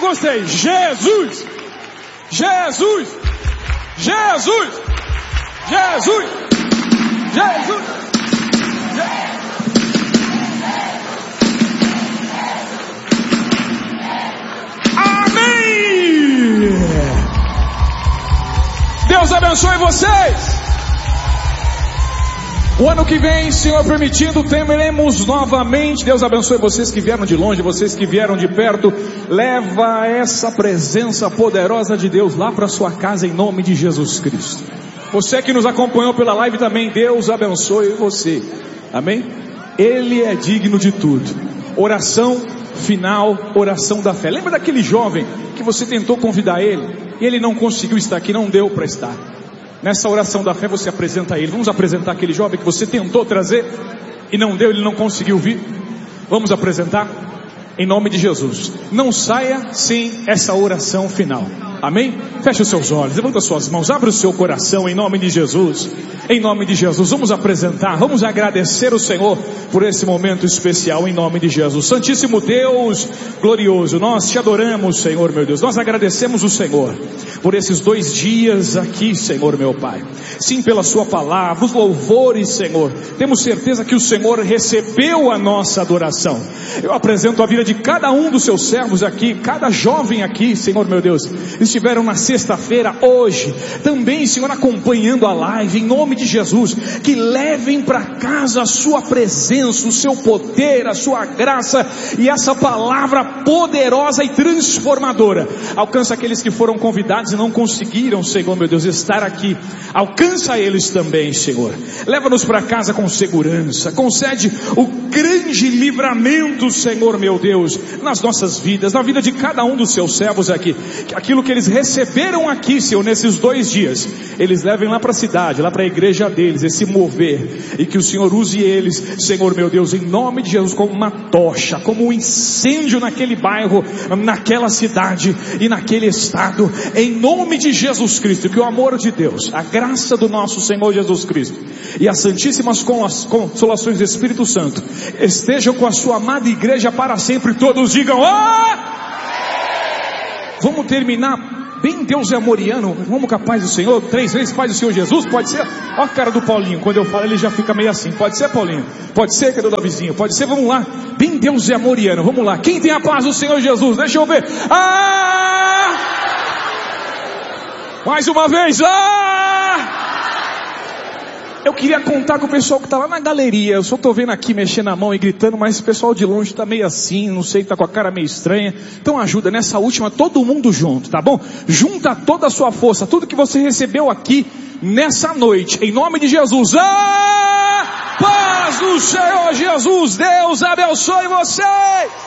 gostei. Jesus, Jesus, Jesus, Jesus, Jesus. Amém. Deus abençoe vocês. O ano que vem, Senhor permitindo, teremos novamente. Deus abençoe vocês que vieram de longe, vocês que vieram de perto. Leva essa presença poderosa de Deus lá para sua casa em nome de Jesus Cristo. Você que nos acompanhou pela live também, Deus abençoe você. Amém? Ele é digno de tudo. Oração final, oração da fé. Lembra daquele jovem que você tentou convidar ele e ele não conseguiu estar aqui, não deu para estar. Nessa oração da fé você apresenta ele. Vamos apresentar aquele jovem que você tentou trazer e não deu, ele não conseguiu vir. Vamos apresentar em nome de Jesus. Não saia sem essa oração final. Amém? Feche os seus olhos, levanta suas mãos, abre o seu coração em nome de Jesus. Em nome de Jesus, vamos apresentar, vamos agradecer o Senhor por esse momento especial em nome de Jesus. Santíssimo Deus glorioso, nós te adoramos, Senhor meu Deus. Nós agradecemos o Senhor por esses 2 dias aqui, Senhor meu Pai. Sim, pela sua palavra, os louvores, Senhor. Temos certeza que o Senhor recebeu a nossa adoração. Eu apresento a vida de cada um dos seus servos aqui, cada jovem aqui, Senhor meu Deus. Estiveram na sexta-feira, hoje, também, Senhor, acompanhando a live, em nome de Jesus, que levem para casa a sua presença, o seu poder, a sua graça e essa palavra poderosa e transformadora. Alcança aqueles que foram convidados e não conseguiram, Senhor meu Deus, estar aqui. Alcança eles também, Senhor. Leva-nos para casa com segurança. Concede o grande livramento, Senhor meu Deus, nas nossas vidas, na vida de cada um dos seus servos aqui. Que aquilo que eles receberam aqui, Senhor, nesses 2 dias, eles levem lá para a cidade, lá para a igreja deles, esse mover, e que o Senhor use eles, Senhor meu Deus, em nome de Jesus, como uma tocha, como um incêndio naquele bairro, naquela cidade e naquele estado, em nome de Jesus Cristo. Que o amor de Deus, a graça do nosso Senhor Jesus Cristo e as santíssimas consolações do Espírito Santo estejam com a sua amada igreja para sempre. Todos digam: ah! Vamos terminar bem Deus é amoriano. Vamos com a paz do Senhor, 3 vezes paz do Senhor Jesus, pode ser? Olha a cara do Paulinho, quando eu falo ele já fica meio assim. Pode ser, Paulinho? Pode ser, cadê o Davizinho? Pode ser, vamos lá. Bem Deus é amoriano, vamos lá. Quem tem a paz do Senhor Jesus? Deixa eu ver. Ah! Mais uma vez. Ah! Eu queria contar com o pessoal que está lá na galeria. Eu só estou vendo aqui mexendo a mão e gritando, mas o pessoal de longe está meio assim, não sei, está com a cara meio estranha. Então ajuda nessa última, todo mundo junto, tá bom? Junta toda a sua força, tudo que você recebeu aqui nessa noite, em nome de Jesus. Ah! Paz do Senhor Jesus, Deus abençoe você.